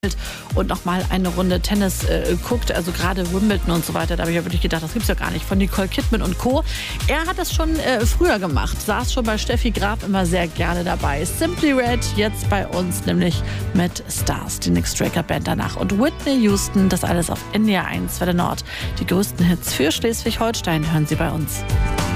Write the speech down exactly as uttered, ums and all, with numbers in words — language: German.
und noch mal eine Runde Tennis äh, guckt, also gerade Wimbledon und so weiter, da habe ich ja wirklich gedacht, das gibt's ja gar nicht, von Nicole Kidman und Co. Er hat das schon äh, früher gemacht, saß schon bei Steffi Graf immer sehr gerne dabei. Simply Red, jetzt bei uns nämlich mit Stars, die Nick Straker Band danach und Whitney Houston, das alles auf N D R eins, Welle Nord. Die größten Hits für Schleswig-Holstein hören Sie bei uns.